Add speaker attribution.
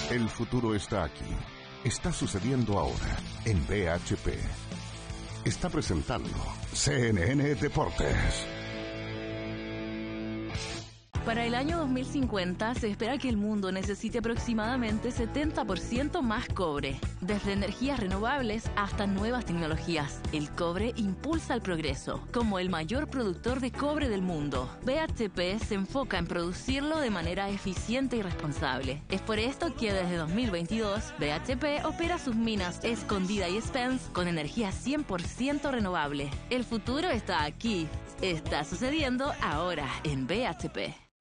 Speaker 1: El futuro está aquí. Está sucediendo ahora en BHP. Está presentando CNN Deportes.
Speaker 2: Para el año 2050 se espera que el mundo necesite aproximadamente 70% más cobre. Desde energías renovables hasta nuevas tecnologías, el cobre impulsa el progreso. Como el mayor productor de cobre del mundo, BHP se enfoca en producirlo de manera eficiente y responsable. Es por esto que desde 2022, BHP opera sus minas Escondida y Spence con energía 100% renovable. El futuro está aquí. Está sucediendo ahora en BHP.